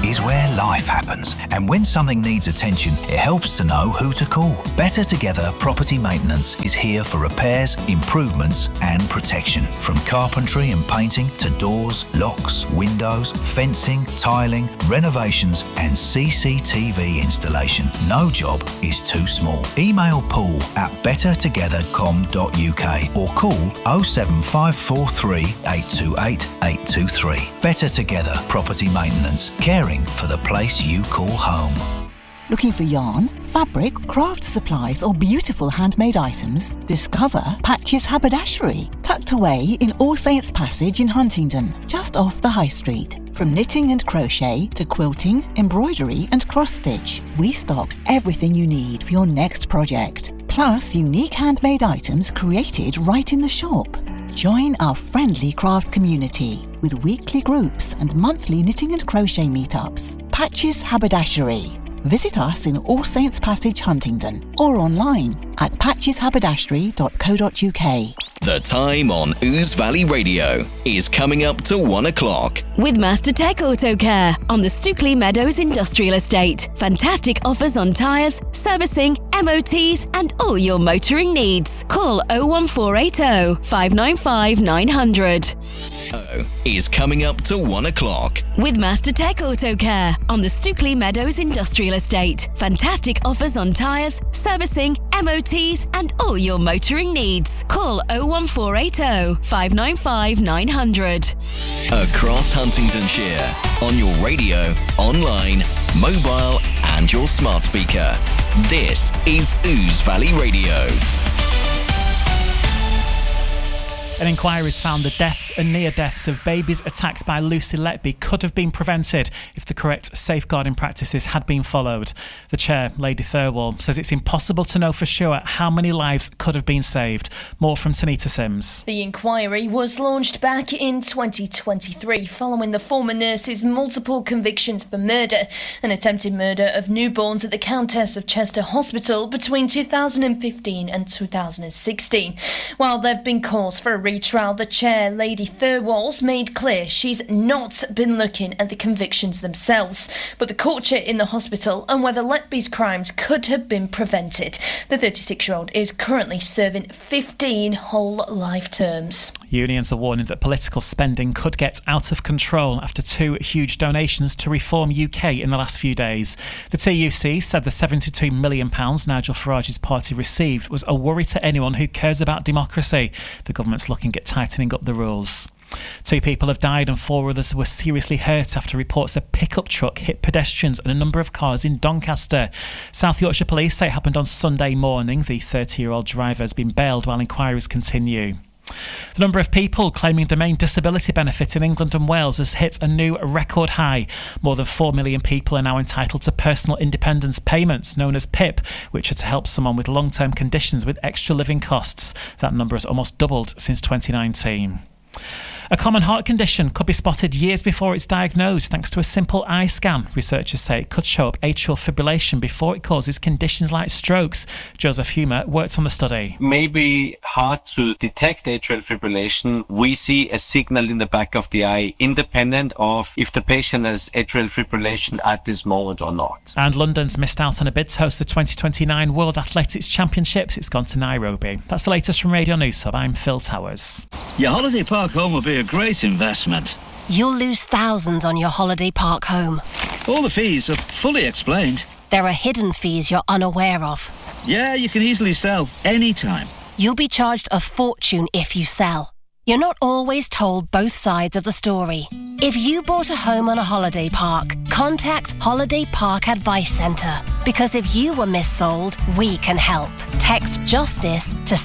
is where life happens, and when something needs attention, it helps to know who to call. Better Together Property Maintenance is here for repairs, improvements and protection. From carpentry and painting to doors, locks, windows, fencing, tiling, renovations and CCTV installation. No job is too small. Email paul@bettertogether.com.uk or call 07543 828 823. Better Together Property Maintenance, caring for the place you call home. Looking for yarn, fabric, craft supplies or beautiful handmade items? Discover Patches Haberdashery, tucked away in All Saints Passage in Huntingdon, just off the High Street. From knitting and crochet to quilting, embroidery and cross-stitch, we stock everything you need for your next project. Plus unique handmade items created right in the shop. Join our friendly craft community with weekly groups and monthly knitting and crochet meetups. Patches Haberdashery. Visit us in All Saints Passage, Huntingdon, or online at patcheshaberdashery.co.uk. The time on Ouse Valley Radio is coming up to 1 o'clock. With Master Tech Auto Care on the Stookley Meadows Industrial Estate. Fantastic offers on tyres, servicing, MOTs and all your motoring needs. Call 01480 595 900. Is coming up to 1 o'clock. With Master Tech Auto Care on the Stookley Meadows Industrial Estate. Fantastic offers on tyres, servicing, MOTs and all your motoring needs. Call 01480 595 900. Across Huntingdonshire, on your radio, online, mobile and your smart speaker. This is Ouse Valley Radio. An inquiry has found the deaths and near deaths of babies attacked by Lucy Letby could have been prevented if the correct safeguarding practices had been followed. The chair, Lady Thirlwall, says it's impossible to know for sure how many lives could have been saved. More from Tanita Sims. The inquiry was launched back in 2023 following the former nurse's multiple convictions for murder and attempted murder of newborns at the Countess of Chester Hospital between 2015 and 2016. While there have been calls for a retrial, the chair, Lady Thirlwall's, made clear she's not been looking at the convictions themselves, but the culture in the hospital and whether Letby's crimes could have been prevented. The 36-year-old is currently serving 15 whole life terms. Unions are warning that political spending could get out of control after two huge donations to Reform UK in the last few days. The TUC said the £72 million Nigel Farage's party received was a worry to anyone who cares about democracy. The government's looking at tightening up the rules. 2 people have died and 4 others were seriously hurt after reports a pickup truck hit pedestrians and a number of cars in Doncaster. South Yorkshire Police say it happened on Sunday morning. The 30-year-old driver has been bailed while inquiries continue. The number of people claiming the main disability benefit in England and Wales has hit a new record high. More than 4 million people are now entitled to personal independence payments, known as PIP, which are to help someone with long-term conditions with extra living costs. That number has almost doubled since 2019. A common heart condition could be spotted years before it's diagnosed thanks to a simple eye scan. Researchers say it could show up atrial fibrillation before it causes conditions like strokes. Joseph Humer worked on the study. Maybe hard to detect atrial fibrillation. We see a signal in the back of the eye independent of if the patient has atrial fibrillation at this moment or not. And London's missed out on a bid to host the 2029 World Athletics Championships. It's gone to Nairobi. That's the latest from Radio News Hub. I'm Phil Towers. Your holiday park home will be a great investment. You'll lose thousands on your holiday park home. All the fees are fully explained. There are hidden fees you're unaware of. Yeah, you can easily sell anytime. You'll be charged a fortune if you sell. You're not always told both sides of the story. If you bought a home on a holiday park, contact Holiday Park Advice Centre. Because if you were missold, we can help. Text JUSTICE to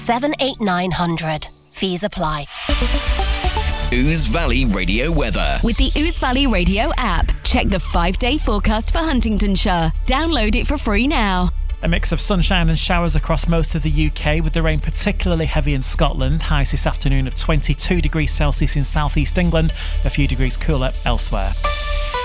78900. Fees apply. Ouse Valley Radio weather. With the Ouse Valley Radio app, check the 5-day forecast for Huntingdonshire. Download it for free now. A mix of sunshine and showers across most of the UK, with the rain particularly heavy in Scotland. Highs this afternoon of 22 degrees Celsius in southeast England, a few degrees cooler elsewhere.